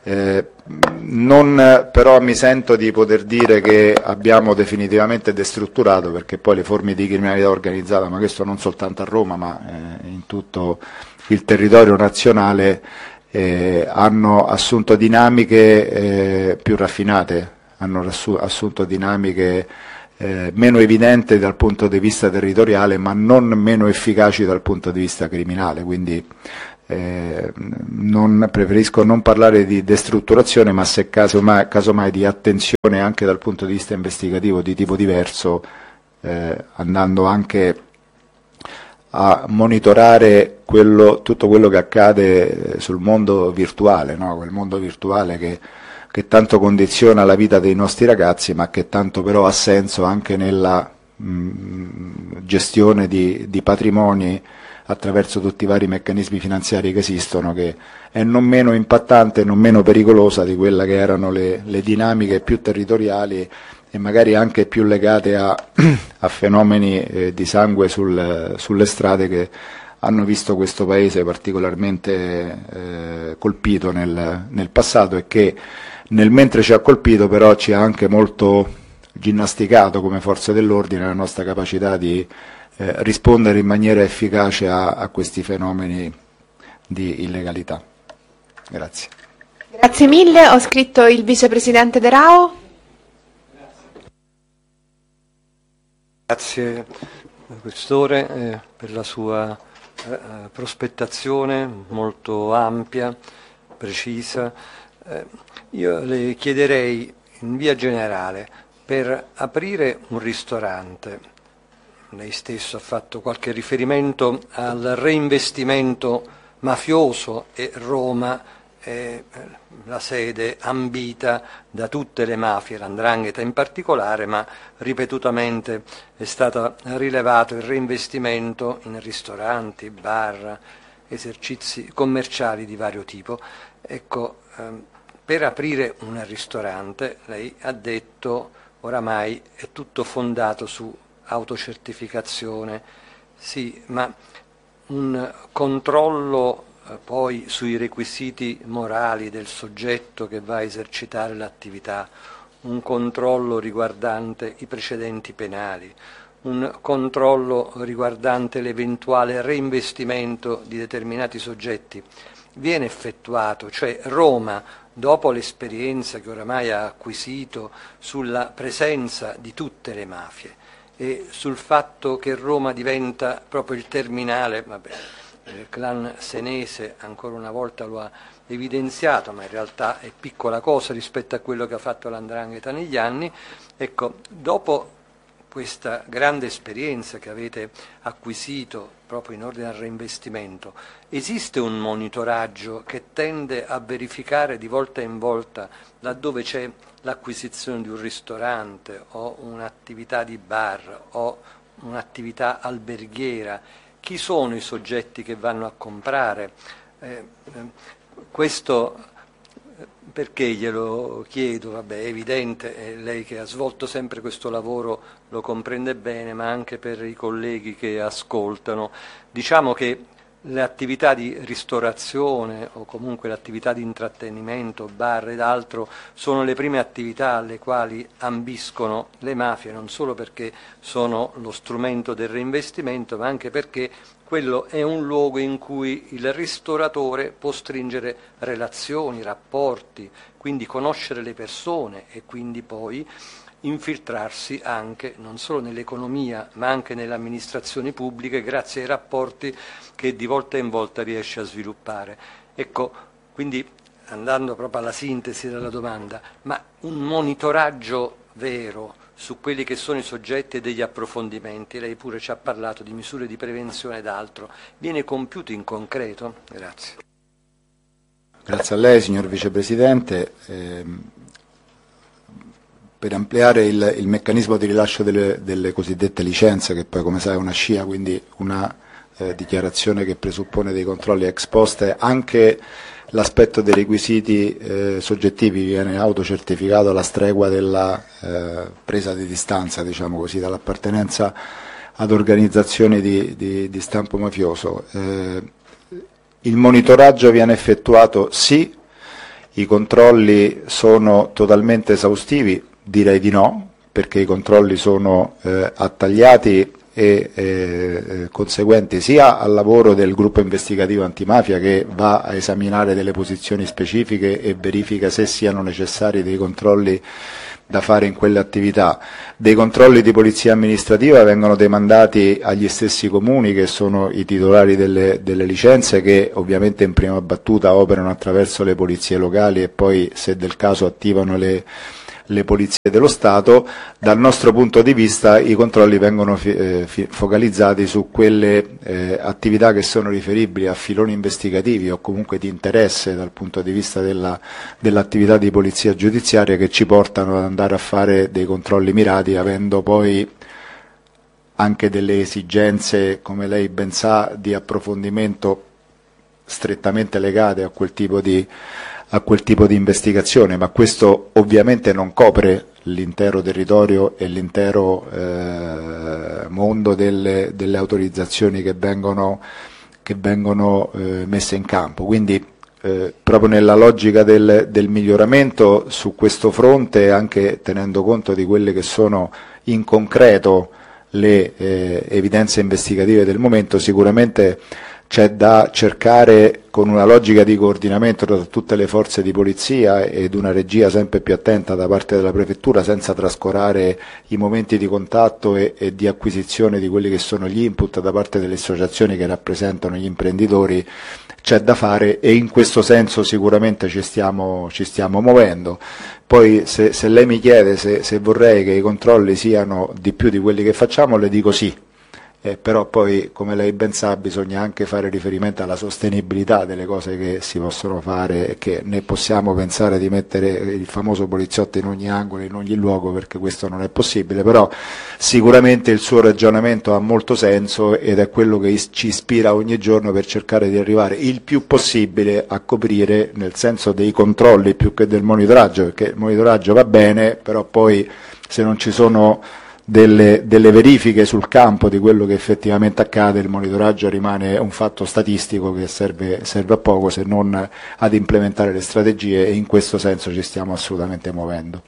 Non però mi sento di poter dire che abbiamo definitivamente destrutturato, perché poi le forme di criminalità organizzata, ma questo non soltanto a Roma ma in tutto il territorio nazionale, hanno assunto dinamiche più raffinate, hanno assunto dinamiche meno evidenti dal punto di vista territoriale, ma non meno efficaci dal punto di vista criminale, quindi preferisco non parlare di destrutturazione, ma se casomai di attenzione anche dal punto di vista investigativo di tipo diverso, andando anche a monitorare tutto quello che accade sul mondo virtuale, no? Quel mondo virtuale che tanto condiziona la vita dei nostri ragazzi, ma che tanto però ha senso anche nella gestione di patrimoni attraverso tutti i vari meccanismi finanziari che esistono, che è non meno impattante e non meno pericolosa di quelle che erano le dinamiche più territoriali e magari anche più legate a fenomeni di sangue sulle strade che hanno visto questo paese particolarmente colpito nel passato, e che mentre ci ha colpito però ci ha anche molto ginnasticato come forze dell'ordine la nostra capacità di rispondere in maniera efficace a questi fenomeni di illegalità. Grazie. Grazie mille, ho scritto il vicepresidente De Rao. Grazie Questore per la sua prospettazione molto ampia, precisa. Io le chiederei in via generale, per aprire un ristorante, lei stesso ha fatto qualche riferimento al reinvestimento mafioso, e Roma è la sede ambita da tutte le mafie, l''ndrangheta in particolare, ma ripetutamente è stato rilevato il reinvestimento in ristoranti, bar, esercizi commerciali di vario tipo. Ecco, per aprire un ristorante, lei ha detto, oramai è tutto fondato su autocertificazione, sì, ma un controllo poi sui requisiti morali del soggetto che va a esercitare l'attività, un controllo riguardante i precedenti penali, un controllo riguardante l'eventuale reinvestimento di determinati soggetti, viene effettuato, cioè Roma, dopo l'esperienza che oramai ha acquisito sulla presenza di tutte le mafie e sul fatto che Roma diventa proprio il terminale, il clan senese ancora una volta lo ha evidenziato, ma in realtà è piccola cosa rispetto a quello che ha fatto l''ndrangheta negli anni. Ecco, dopo questa grande esperienza che avete acquisito proprio in ordine al reinvestimento, esiste un monitoraggio che tende a verificare di volta in volta, laddove c'è l'acquisizione di un ristorante o un'attività di bar o un'attività alberghiera, chi sono i soggetti che vanno a comprare? Questo perché glielo chiedo? Vabbè, è evidente, lei che ha svolto sempre questo lavoro lo comprende bene, ma anche per i colleghi che ascoltano. Diciamo che le attività di ristorazione o comunque le attività di intrattenimento, bar ed altro, sono le prime attività alle quali ambiscono le mafie, non solo perché sono lo strumento del reinvestimento, ma anche perché quello è un luogo in cui il ristoratore può stringere relazioni, rapporti, quindi conoscere le persone e quindi poi infiltrarsi anche non solo nell'economia ma anche nelle amministrazioni pubbliche grazie ai rapporti che di volta in volta riesce a sviluppare. Ecco, quindi andando proprio alla sintesi della domanda, ma un monitoraggio vero su quelli che sono i soggetti e degli approfondimenti, lei pure ci ha parlato di misure di prevenzione ed altro, viene compiuto in concreto? Grazie. Grazie a lei, signor Vicepresidente. Per ampliare il meccanismo di rilascio delle cosiddette licenze, che poi come sai è una scia, quindi una dichiarazione che presuppone dei controlli ex post, anche l'aspetto dei requisiti soggettivi viene autocertificato alla stregua della presa di distanza, diciamo così, dall'appartenenza ad organizzazioni di stampo mafioso. Il monitoraggio viene effettuato, sì, i controlli sono totalmente esaustivi, direi di no, perché i controlli sono attagliati e conseguenti sia al lavoro del gruppo investigativo antimafia, che va a esaminare delle posizioni specifiche e verifica se siano necessari dei controlli da fare in quelle attività. Dei controlli di polizia amministrativa vengono demandati agli stessi comuni, che sono i titolari delle licenze, che ovviamente in prima battuta operano attraverso le polizie locali e poi, se del caso, attivano le polizie dello Stato. Dal nostro punto di vista i controlli vengono focalizzati su quelle attività che sono riferibili a filoni investigativi o comunque di interesse dal punto di vista dell'attività di polizia giudiziaria, che ci portano ad andare a fare dei controlli mirati, avendo poi anche delle esigenze, come lei ben sa, di approfondimento strettamente legate a quel tipo di investigazione, ma questo ovviamente non copre l'intero territorio e l'intero mondo delle autorizzazioni che vengono messe in campo. Quindi proprio nella logica del miglioramento su questo fronte, anche tenendo conto di quelle che sono in concreto le evidenze investigative del momento, sicuramente c'è da cercare, con una logica di coordinamento tra tutte le forze di polizia ed una regia sempre più attenta da parte della prefettura, senza trascurare i momenti di contatto e di acquisizione di quelli che sono gli input da parte delle associazioni che rappresentano gli imprenditori. C'è da fare, e in questo senso sicuramente ci stiamo muovendo. Poi se lei mi chiede se vorrei che i controlli siano di più di quelli che facciamo, le dico sì. Però poi, come lei ben sa, bisogna anche fare riferimento alla sostenibilità delle cose che si possono fare, e che ne possiamo pensare di mettere il famoso poliziotto in ogni angolo, in ogni luogo, perché questo non è possibile. Però sicuramente il suo ragionamento ha molto senso, ed è quello che ci ispira ogni giorno per cercare di arrivare il più possibile a coprire, nel senso dei controlli più che del monitoraggio, perché il monitoraggio va bene, però poi se non ci sono delle verifiche sul campo di quello che effettivamente accade, il monitoraggio rimane un fatto statistico che serve a poco, se non ad implementare le strategie, e in questo senso ci stiamo assolutamente muovendo.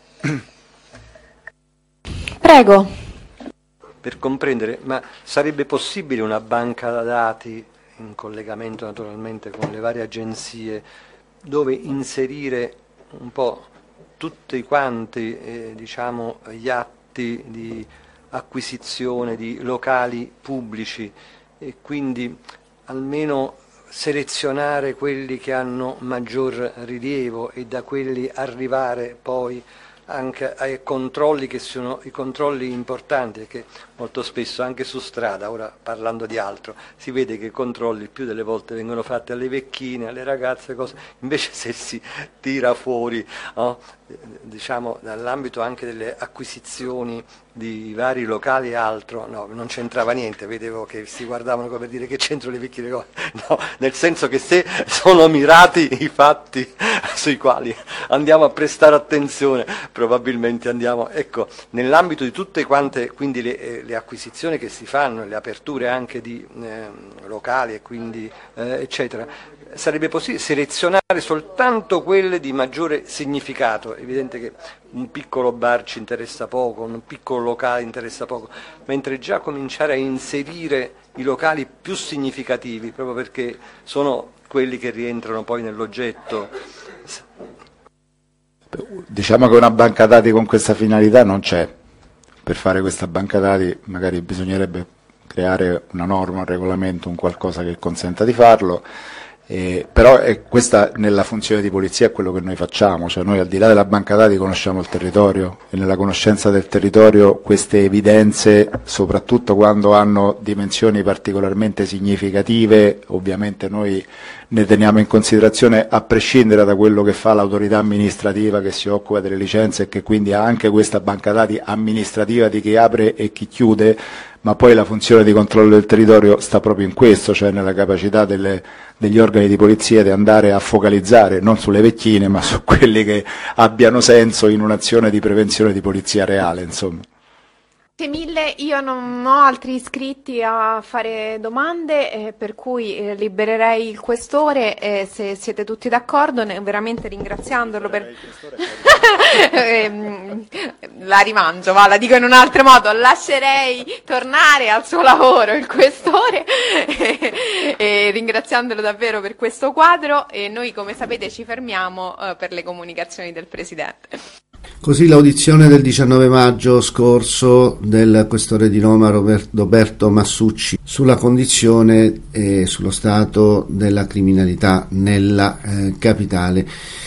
Prego. Per comprendere, ma sarebbe possibile una banca dati, in collegamento naturalmente con le varie agenzie, dove inserire un po' tutti quanti gli atti di acquisizione di locali pubblici, e quindi almeno selezionare quelli che hanno maggior rilievo e da quelli arrivare poi anche ai controlli, che sono i controlli importanti, perché molto spesso anche su strada, ora parlando di altro, si vede che i controlli più delle volte vengono fatti alle vecchine, alle ragazze, cose. Invece se si tira fuori, no, dall'ambito anche delle acquisizioni di vari locali e altro, no, non c'entrava niente, vedevo che si guardavano come per dire che c'entro le vecchie cose, no, nel senso che se sono mirati i fatti sui quali andiamo a prestare attenzione, probabilmente andiamo, ecco, nell'ambito di tutte quante quindi le acquisizioni che si fanno, le aperture anche di locali e quindi eccetera, sarebbe possibile selezionare soltanto quelle di maggiore significato. È evidente che un piccolo bar ci interessa poco, un piccolo locale interessa poco, mentre già cominciare a inserire i locali più significativi, proprio perché sono quelli che rientrano poi nell'oggetto. Diciamo che una banca dati con questa finalità non c'è. Per fare questa banca dati magari bisognerebbe creare una norma, un regolamento, un qualcosa che consenta di farlo. Però questa nella funzione di polizia è quello che noi facciamo, cioè noi al di là della banca dati conosciamo il territorio, e nella conoscenza del territorio queste evidenze, soprattutto quando hanno dimensioni particolarmente significative, ovviamente noi ne teniamo in considerazione a prescindere da quello che fa l'autorità amministrativa che si occupa delle licenze e che quindi ha anche questa banca dati amministrativa di chi apre e chi chiude, ma poi la funzione di controllo del territorio sta proprio in questo, cioè nella capacità degli organi di polizia di andare a focalizzare non sulle vecchine ma su quelli che abbiano senso in un'azione di prevenzione di polizia reale, insomma. Grazie mille, io non ho altri iscritti a fare domande, per cui libererei il questore, se siete tutti d'accordo, veramente ringraziandolo per... la rimangio, la dico in un altro modo, lascerei tornare al suo lavoro il questore e ringraziandolo davvero per questo quadro, e noi come sapete ci fermiamo per le comunicazioni del Presidente. Così l'audizione del 19 maggio scorso del questore di Roma Roberto Massucci sulla condizione e sullo stato della criminalità nella capitale.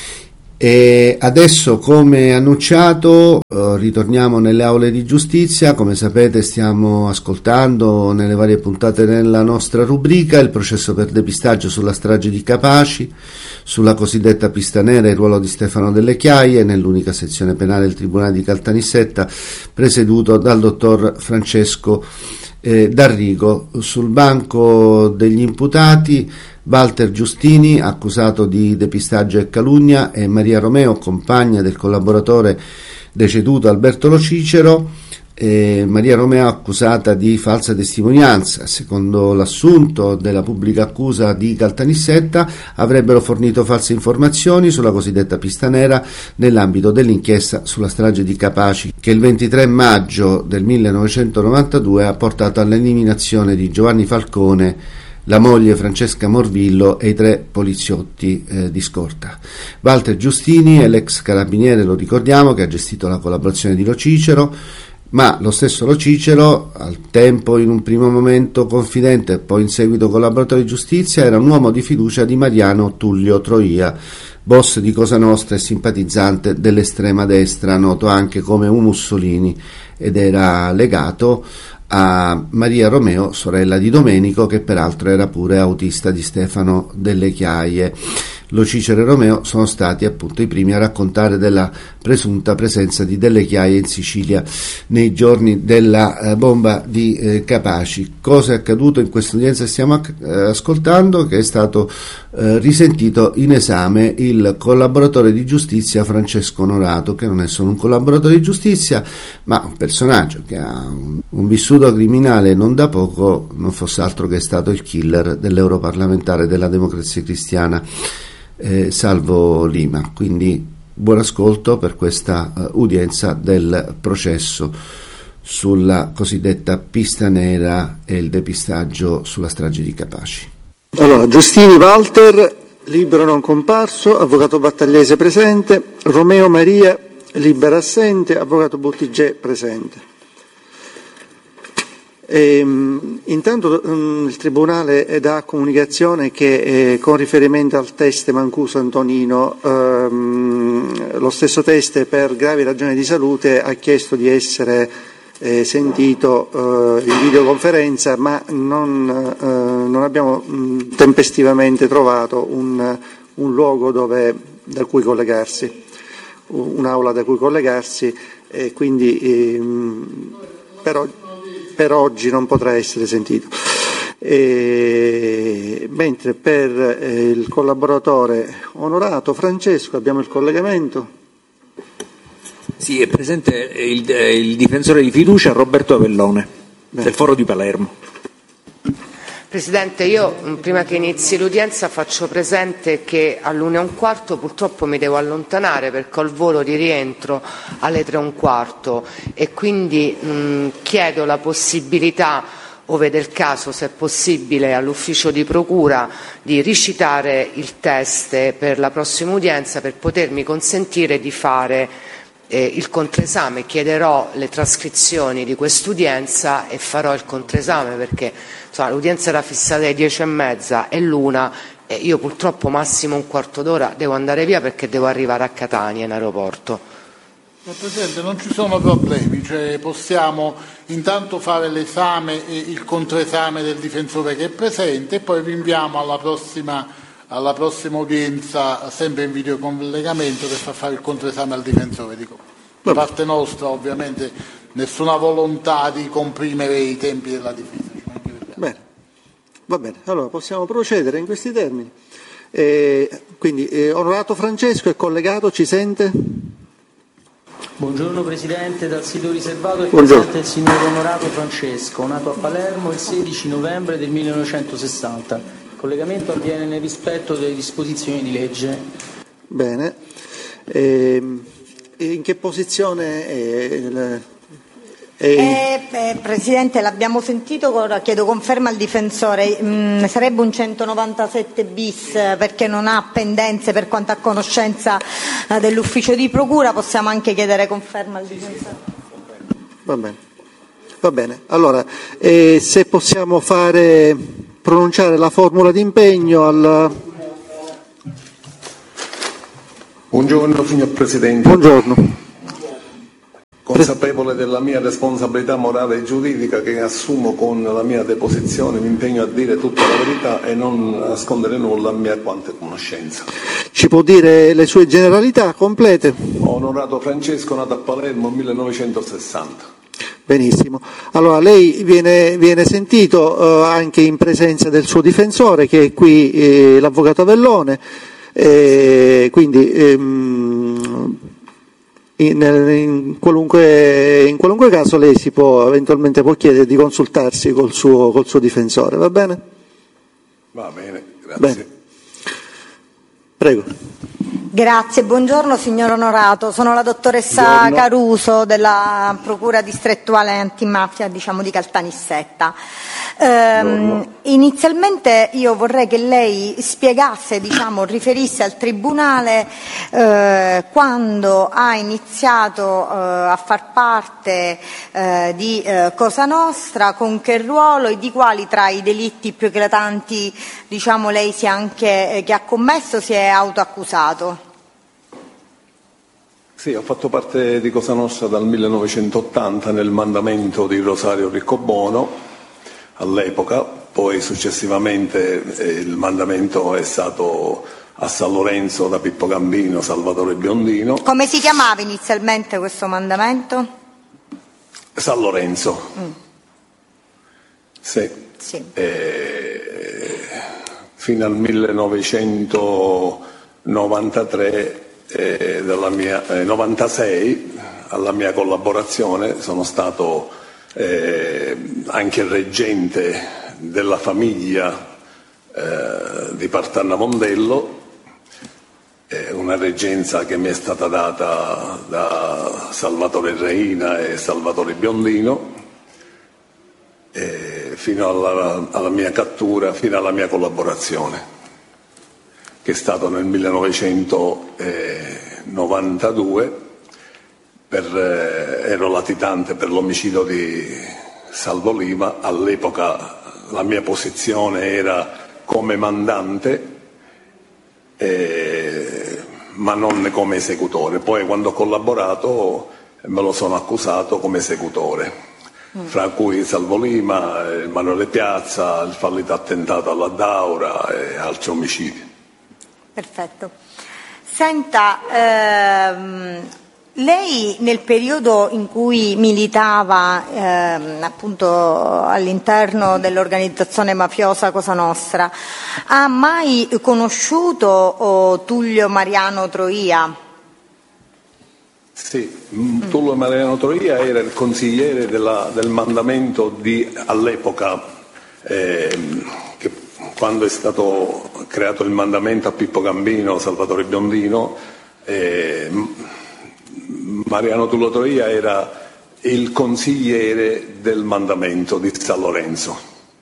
E adesso, come annunciato, ritorniamo nelle aule di giustizia. Come sapete stiamo ascoltando nelle varie puntate della nostra rubrica il processo per depistaggio sulla strage di Capaci, sulla cosiddetta pista nera e il ruolo di Stefano Delle Chiaie nell'unica sezione penale del Tribunale di Caltanissetta, presieduto dal dottor Francesco D'Arrigo. Sul banco degli imputati Walter Giustini, accusato di depistaggio e calunnia, e Maria Romeo, compagna del collaboratore deceduto Alberto Lo Cicero. Maria Romeo accusata di falsa testimonianza. Secondo l'assunto della pubblica accusa di Caltanissetta, avrebbero fornito false informazioni sulla cosiddetta pista nera nell'ambito dell'inchiesta sulla strage di Capaci, che il 23 maggio del 1992 ha portato all'eliminazione di Giovanni Falcone, la moglie Francesca Morvillo e i 3 poliziotti di scorta. Walter Giustini è l'ex carabiniere, lo ricordiamo, che ha gestito la collaborazione di Lo Cicero, ma lo stesso Lo Cicero, al tempo in un primo momento confidente e poi in seguito collaboratore di giustizia, era un uomo di fiducia di Mariano Tullio Troia, boss di Cosa Nostra e simpatizzante dell'estrema destra, noto anche come un Mussolini, ed era legato a Maria Romeo, sorella di Domenico, che peraltro era pure autista di Stefano Delle Chiaie. Lo Cicero e Romeo sono stati appunto i primi a raccontare della presunta presenza di Delle Chiaie in Sicilia nei giorni della bomba di Capaci. Cosa è accaduto in questa udienza? Stiamo ascoltando che è stato risentito in esame il collaboratore di giustizia Francesco Onorato, che non è solo un collaboratore di giustizia ma un personaggio che ha un vissuto criminale non da poco, non fosse altro che è stato il killer dell'europarlamentare della Democrazia Cristiana Salvo Lima. Quindi buon ascolto per questa udienza del processo sulla cosiddetta pista nera e il depistaggio sulla strage di Capaci. Allora, Giustini Walter, libero non comparso, avvocato Battagliese presente, Romeo Maria, libero assente, avvocato Buttigiè presente. Intanto il Tribunale dà comunicazione che con riferimento al teste Mancuso Antonino, lo stesso teste per gravi ragioni di salute ha chiesto di essere sentito in videoconferenza, ma non abbiamo tempestivamente trovato un luogo da cui collegarsi, un'aula da cui collegarsi, e quindi per oggi non potrà essere sentito. Mentre per il collaboratore Onorato Francesco abbiamo il collegamento. Sì, è presente il difensore di fiducia Roberto Avellone, del Foro di Palermo. Presidente, io prima che inizi l'udienza faccio presente che all'1:15 purtroppo mi devo allontanare perché ho il volo di rientro alle 3:15 e quindi chiedo la possibilità, ove del caso, se è possibile, all'ufficio di procura di ricitare il teste per la prossima udienza per potermi consentire di fare il controesame. Chiederò le trascrizioni di quest'udienza e farò il controesame perché l'udienza era fissata alle 10:30 e l'1 e io purtroppo massimo un quarto d'ora devo andare via perché devo arrivare a Catania in aeroporto. Presidente, non ci sono problemi, cioè possiamo intanto fare l'esame e il controesame del difensore che è presente e poi rinviamo alla alla prossima udienza, sempre in videocollegamento, per far fare il controesame al difensore. Dico, da parte nostra ovviamente nessuna volontà di comprimere i tempi della difesa. Bene, va bene, allora possiamo procedere in questi termini. Quindi, onorato Francesco è collegato, ci sente? Buongiorno Presidente, dal sito riservato è presente il signor Onorato Francesco, nato a Palermo il 16 novembre del 1960. Il collegamento avviene nel rispetto delle disposizioni di legge. Bene. In che posizione è? Presidente, l'abbiamo sentito, ora chiedo conferma al difensore. Sarebbe un 197 bis perché non ha pendenze per quanto a conoscenza dell'ufficio di procura, possiamo anche chiedere conferma al difensore. Va bene. Allora, se possiamo pronunciare la formula di impegno al... Buongiorno signor Presidente. Buongiorno. Consapevole della mia responsabilità morale e giuridica che assumo con la mia deposizione, mi impegno a dire tutta la verità e non nascondere nulla a mia quante conoscenza. Ci può dire le sue generalità complete? Onorato Francesco, nato a Palermo 1960. Benissimo. Allora lei viene sentito anche in presenza del suo difensore, che è qui, l'avvocato Avellone, quindi in qualunque caso lei eventualmente può chiedere di consultarsi col suo difensore, va bene? Va bene, grazie. Bene. Prego. Grazie, buongiorno signor Onorato, sono la dottoressa Caruso della Procura Distrettuale Antimafia, di Caltanissetta. Inizialmente io vorrei che lei spiegasse, riferisse al Tribunale quando ha iniziato a far parte di Cosa Nostra, con che ruolo e di quali tra i delitti più eclatanti lei che ha commesso si è autoaccusato. Sì, ho fatto parte di Cosa Nostra dal 1980 nel mandamento di Rosario Riccobono all'epoca, poi successivamente il mandamento è stato a San Lorenzo da Pippo Gambino, Salvatore Biondino. Come si chiamava inizialmente questo mandamento? San Lorenzo. Sì. Fino al 1993 96 alla mia collaborazione sono stato anche reggente della famiglia di Partanna Mondello, una reggenza che mi è stata data da Salvatore Reina e Salvatore Biondino, fino alla mia cattura, fino alla mia collaborazione, che è stato nel 1992, ero latitante per l'omicidio di Salvo Lima. All'epoca la mia posizione era come mandante, ma non come esecutore. Poi quando ho collaborato me lo sono accusato come esecutore, fra cui Salvo Lima, Emanuele Piazza, il fallito attentato alla Daura e altri omicidi. Perfetto. Senta, lei nel periodo in cui militava appunto all'interno dell'organizzazione mafiosa Cosa Nostra, ha mai conosciuto Tullio Mariano Troia? Sì, Tullio Mariano Troia era il consigliere del mandamento all'epoca, quando è stato creato il mandamento a Pippo Gambino, Salvatore Biondino. Mariano Tullio Troia era il consigliere del mandamento di San Lorenzo,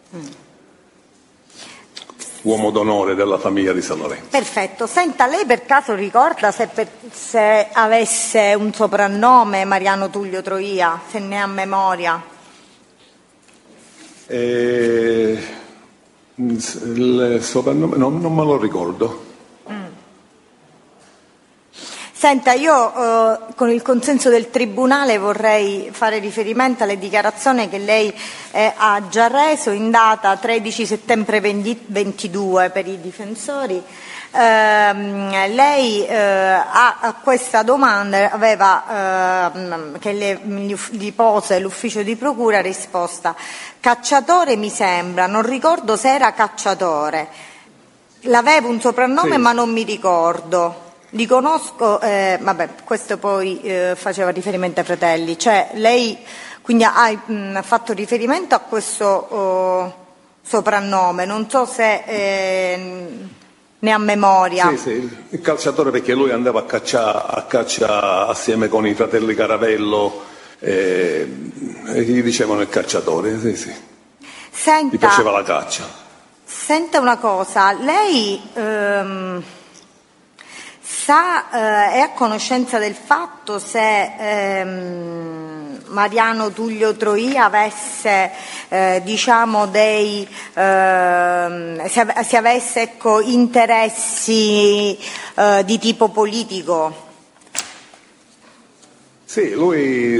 uomo d'onore della famiglia di San Lorenzo. Perfetto. Senta, lei per caso ricorda se avesse un soprannome Mariano Tullio Troia, se ne ha memoria? Il soprannome non me lo ricordo. Senta, io con il consenso del Tribunale vorrei fare riferimento alle dichiarazioni che lei ha già reso in data 13 settembre 2022 per i difensori. Lei a questa domanda che gli pose l'ufficio di procura risposta: cacciatore mi sembra, non ricordo se era cacciatore, l'avevo un soprannome sì, ma non mi ricordo. Li conosco, vabbè, questo poi faceva riferimento ai fratelli, cioè lei quindi ha fatto riferimento a questo soprannome, non so se ne ha memoria. Sì, sì, il cacciatore, perché lui andava a caccia assieme con i fratelli Caravello e gli dicevano il cacciatore, sì, sì. Senta, gli piaceva la caccia. Senta una cosa, lei è a conoscenza del fatto se Mariano Tullio Troia avesse diciamo se avesse interessi di tipo politico? Sì, lui